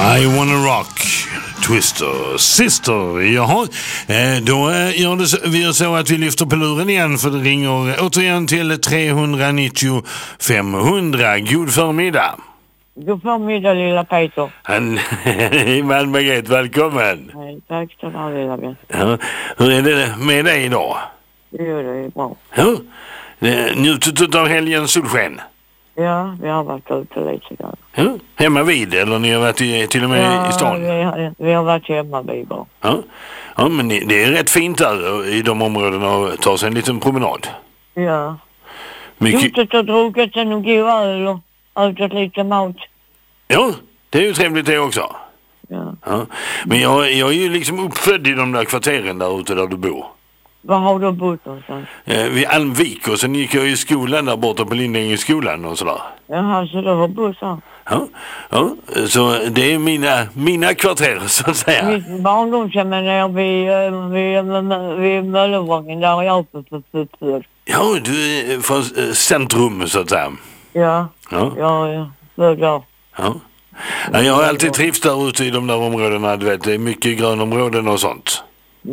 I wanna rock, Twister, Sister. Jaha, då gör vi så att vi lyfter på luren igen, för det ringer återigen till 390 500. God förmiddag. God förmiddag, lilla Peter. Margret, välkommen. Nej, tack ska du ha, lilla vän. Ja, hur är det med dig idag? Jo, det är bra. Ja, njutit av helgens solsken? Ja, vi har varit ute lite grann. Ja, hemma vid, eller ni har varit till och med i stan? Vi har varit hemma vid bara. Ja, men det är rätt fint där i de områdena att ta sig en liten promenad. Ja. Mycket... Jutet och druckit en god öl och ätit lite mat. Ja, det är ju trevligt det också. Ja. Men jag är ju liksom uppfödd i de där kvarteren där ute där du bor. Var har du bott någonstans? Vid Almvik, och sen gick jag i skolan där borta på Lindängeskolan och sådär. Jaha, så du har bott här? Ja, så det är mina kvarter så att säga. Mitt barndomshem är vid Möllevången, där är jag född. Ja, du är från centrum så att säga. Ja, jag är född där. Ja, jag har alltid trivts där ute i de där områdena, du vet, det är mycket grönområden och sånt.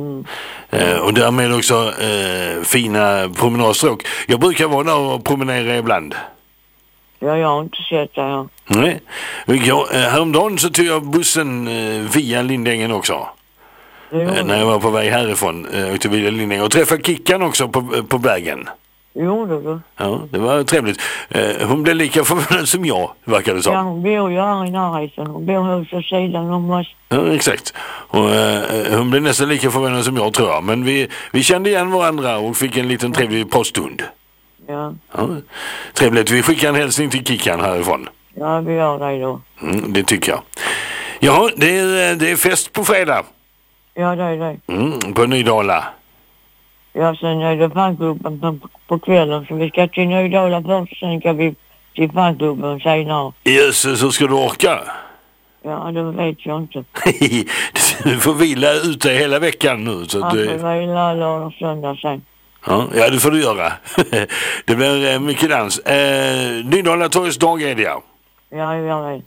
Och därmed också fina promenadstråk. Jag brukar vara där och promenera ibland. Ja, jag har inte sett det här. Nej. Häromdagen så tog jag bussen via Lindängen också. När jag var på väg härifrån åkte via Lindängen och träffade Kickan också på vägen. Gjorde du? Ja, det var trevligt. Hon blev lika förvånad som jag, verkar det som. Ja, hon bor ju här i närheten. Hon bor hos sidan om oss. Ja, exakt. Och, hon blev nästan lika förvånad som jag, tror jag. Men vi kände igen varandra och fick en liten trevlig poststund. Ja. Trevligt. Vi skickar en hälsning till Kickan härifrån. Ja, vi gör det då. Det tycker jag. Ja, det är fest på fredag. Ja, det är det. På Nydala. Ja, sen är det fanklubben på kvällen. Så vi ska till Nydala först, sen ska vi till fanklubben senare. Jesus, så ska du orka? Ja, det vet jag inte. Du får vila ute hela veckan nu. Så jag får vila lördag och söndag sen. Ja, det får du göra. Det blir mycket dans. Nydala Torgs dag är det, ja. Ja, jag vet.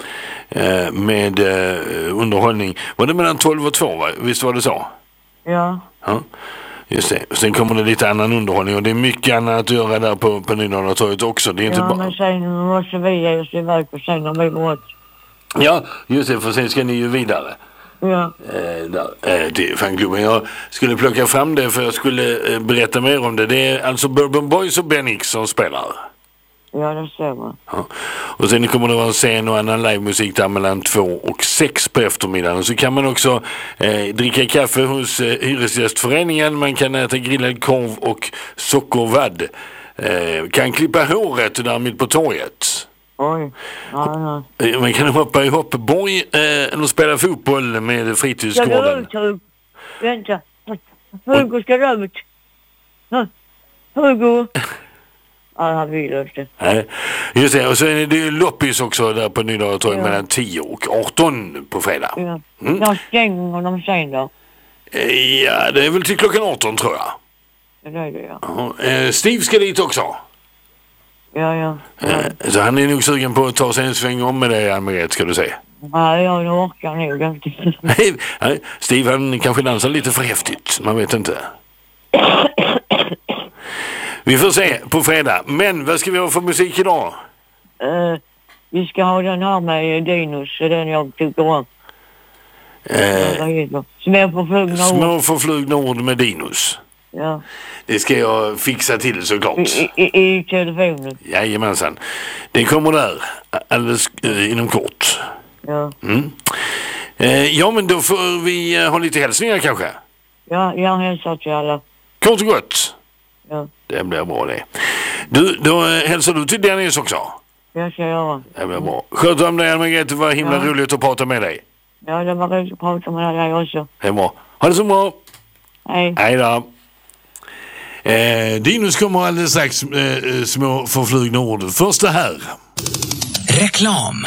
Med underhållning. Var det mellan 12 och 2, va? Visst var det så? Ja. Just det. Sen kommer det lite annan underhållning och det är mycket annat att göra där på Nydala Torget också. Det är inte bara... men sen måste vi ge oss iväg på sen om vi går åt. Ja, just det, för sen ska ni ju vidare. Ja. Till fanklubben. Jag skulle plocka fram det för jag skulle berätta mer om det. Det är alltså Bourbon Boys och Benix som spelar. Ja, det stämmer. Ja. Och sen kommer det vara en scen och annan livemusik där mellan 2 och 6 på eftermiddagen. Så kan man också dricka kaffe hos Hyresgästföreningen. Man kan äta grillad korv och sockervadd. Kan klippa håret där mitt på torget. Oj. Ja. Man kan hoppa i hoppborg eller spela fotboll med fritidsgården. Ska du ut? Vänta. Hugo ska du ut? Hugo. Ja, han vill inte. Nej, just det. Och så är det ju loppis också där på Nydala Torg mellan 10 och 18 på fredag. Ja. Jag stänger dem sen då. Ja, det är väl till klockan 18 tror jag. Det är det, ja. Steve ska dit också. Ja. Så han är nog sugen på att ta sig en sväng om med det, Ann-Margret, ska du säga. Nej, jag orkar nog inte. Nej, Steve han kanske dansar lite för häftigt, man vet inte. Vi får se på fredag. Men vad ska vi ha för musik idag? Vi ska ha den här med Dinos, den jag tycker om. Små förflugna ord med Dinos. Ja. Det ska jag fixa till såklart. I telefonen? Jajamensan. Den kommer där alldeles inom kort. Ja. Ja, men då får vi ha lite hälsningar kanske. Ja, jag hälsar till alla. Kort och gott. Ja. Det blir bra det. Du, då hälsar du till Dennis också. Jag ska göra. Det blir bra. Sköt om dig, Ann-Margret. Det var himla roligt att prata med dig. Ja, det var roligt att prata med dig också. Det är bra. Ha det så bra. Hej. Hej då. Dinos kommer alldeles strax små förflugna ord. Först det här. Reklam.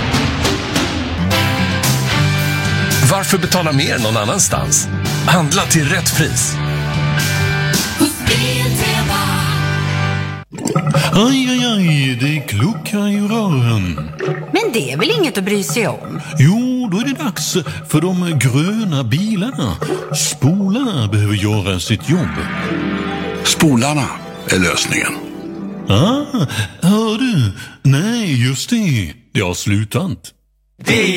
Varför betala mer någon annanstans? Handla till rätt pris. Aj, det kluckar i rören. Men det är väl inget att bry sig om? Jo, Jo, då är det dags för de gröna bilarna. Spolarna behöver göra sitt jobb. Spolarna är lösningen. Hör du? Nej, just det. Det har slutat.